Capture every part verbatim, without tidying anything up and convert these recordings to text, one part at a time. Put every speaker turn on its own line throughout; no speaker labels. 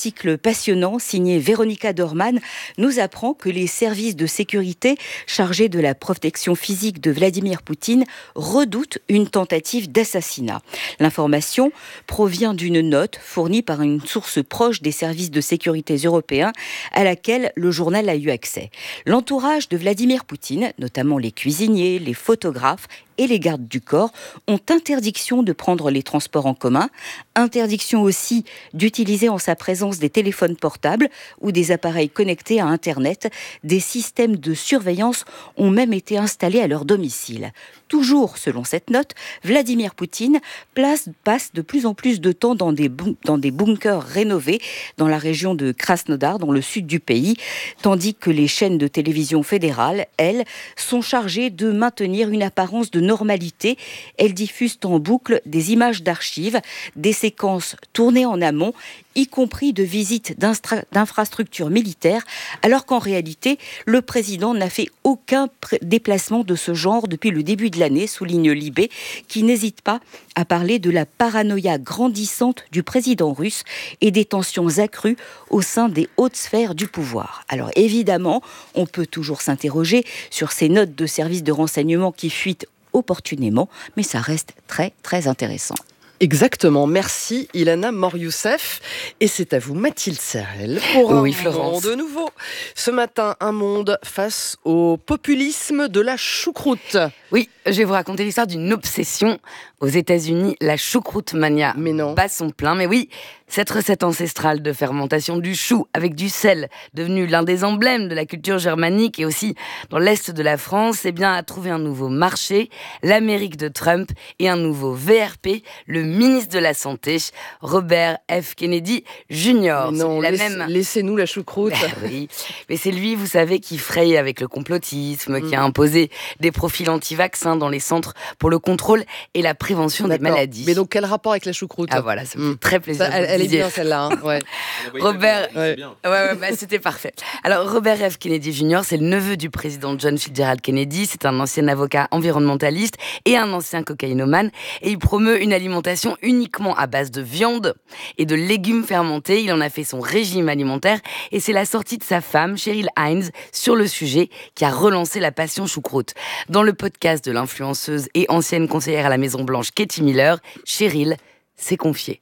article passionnant signé Véronica Dorman nous apprend que les services de sécurité chargés de la protection physique de Vladimir Poutine redoutent une tentative d'assassinat. L'information provient d'une note fournie par une source proche des services de sécurité européens à laquelle le journal a eu accès. L'entourage de Vladimir Poutine, notamment les cuisiniers, les photographes et les gardes du corps, ont interdiction de prendre les transports en commun, interdiction aussi d'utiliser en sa présence des téléphones portables ou des appareils connectés à Internet. Des systèmes de surveillance ont même été installés à leur domicile. Toujours selon cette note, Vladimir Poutine place, passe de plus en plus de temps dans des, bun- dans des bunkers rénovés dans la région de Krasnodar, dans le sud du pays, tandis que les chaînes de télévision fédérales, elles, sont chargées de maintenir une apparence de normalité. Elles diffusent en boucle des images d'archives, des séquences tournées en amont, y compris de visites d'instra- d'infrastructures militaires, alors qu'en réalité, le président n'a fait aucun pr- déplacement de ce genre depuis le début de l'année, souligne Libé, qui n'hésite pas à parler de la paranoïa grandissante du président russe et des tensions accrues au sein des hautes sphères du pouvoir. Alors évidemment, on peut toujours s'interroger sur ces notes de services de renseignement qui fuitent opportunément, mais ça reste très très intéressant.
Exactement, merci Ilana Mor-Youssef. Et c'est à vous Mathilde Serrel pour un
Oui, Florence.
monde nouveau. Ce matin, un monde face au populisme de la choucroute.
Oui, je vais vous raconter l'histoire d'une obsession. Aux États-Unis, la choucroute mania
Mais non.
bat son plein. Mais oui, cette recette ancestrale de fermentation du chou avec du sel, devenue l'un des emblèmes de la culture germanique et aussi dans l'est de la France, eh bien, a trouvé un nouveau marché, l'Amérique de Trump, et un nouveau V R P, le ministre de la Santé, Robert F. Kennedy Junior
Mais non,
C'est la
laisse-
même...
laissez-nous la choucroute.
Ben oui, mais c'est lui, vous savez, qui fraye avec le complotisme,
Mm.
qui a imposé des profils anti-vaccins dans les centres pour le contrôle et la prévention des
D'accord.
maladies.
Mais donc, quel rapport avec la choucroute?
Ah voilà, ça me
Mm.
fait très plaisir.
Ça,
que
elle,
vous
elle
le
est
disiez.
bien celle-là. Hein, ouais.
Robert,
Ouais.
ouais, ouais, bah, c'était parfait. Alors Robert F. Kennedy Junior, c'est le neveu du président John Fitzgerald Kennedy. C'est un ancien avocat environnementaliste et un ancien cocaïnomane. Et il promeut une alimentation uniquement à base de viande et de légumes fermentés. Il en a fait son régime alimentaire. Et c'est la sortie de sa femme, Cheryl Hines, sur le sujet qui a relancé la passion choucroute. Dans le podcast de l'influenceuse et ancienne conseillère à la Maison-Blanche Katie Miller, Cheryl s'est confiée.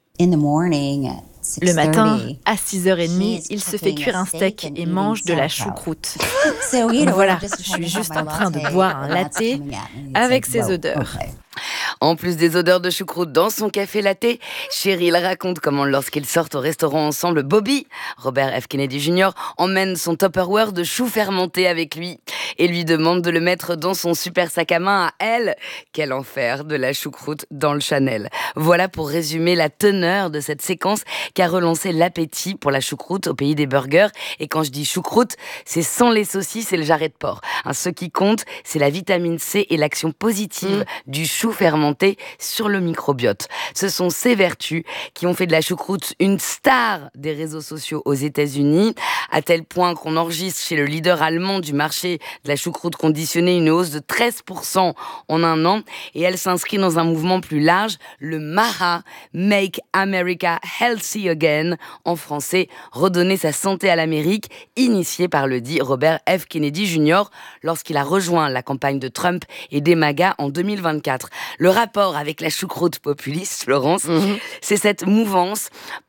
Le matin, à six heures trente, il se fait cuire un steak et mange de la choucroute. Voilà, je suis juste en train de boire un latte avec ces odeurs.
En plus des odeurs de choucroute dans son café latte, Cheryl raconte comment lorsqu'ils sortent au restaurant ensemble, Bobby, Robert F. Kennedy Junior, emmène son Tupperware de choux fermentés avec lui et lui demande de le mettre dans son super sac à main à elle. Quel enfer de la choucroute dans le Chanel. Voilà pour résumer la teneur de cette séquence qui a relancé l'appétit pour la choucroute au pays des burgers. Et quand je dis choucroute, c'est sans les saucisses et le jarret de porc. Hein, ce qui compte, c'est la vitamine C et l'action positive mmh. du chou fermenté sur le microbiote. Ce sont ces vertus qui ont fait de la choucroute une star des réseaux sociaux aux États-Unis, à tel point qu'on enregistre chez le leader allemand du marché de la choucroute conditionnée une hausse de treize pour cent en un an, et elle s'inscrit dans un mouvement plus large, le MAHA, Make America Healthy Again, en français, redonner sa santé à l'Amérique, initié par le dit Robert F. Kennedy Junior lorsqu'il a rejoint la campagne de Trump et des MAGA en deux mille vingt-quatre. Le rapport avec la choucroute populiste, Florence, mmh. c'est cette mouvance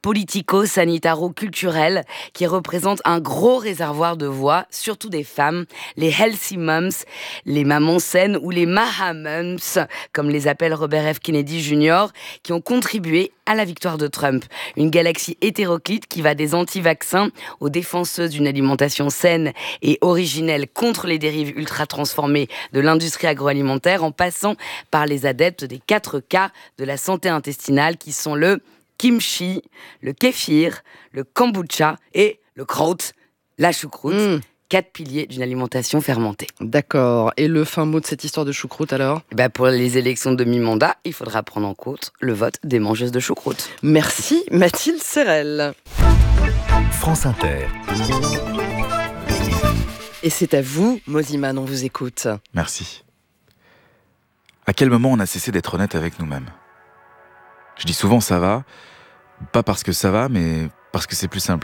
politico-sanitaro-culturelle qui représente un gros réservoir de voix, surtout des femmes, les healthy moms, les mamans saines ou les maha moms, comme les appelle Robert F. Kennedy Junior, qui ont contribué à la victoire de Trump. Une galaxie hétéroclite qui va des anti-vaccins aux défenseuses d'une alimentation saine et originelle contre les dérives ultra-transformées de l'industrie agroalimentaire, en passant par les adeptes des quatre K de la santé intestinale qui sont le kimchi, le kéfir, le kombucha et le kraut, la choucroute. Mmh. Quatre piliers d'une alimentation fermentée.
D'accord. Et le fin mot de cette histoire de choucroute alors ?
Eh ben pour les élections de mi-mandat, il faudra prendre en compte le vote des mangeuses de choucroute.
Merci Mathilde Serrel.
France Inter.
Et c'est à vous, Moziman, on vous écoute.
Merci. À quel moment on a cessé d'être honnête avec nous-mêmes ? Je dis souvent ça va, pas parce que ça va, mais parce que c'est plus simple.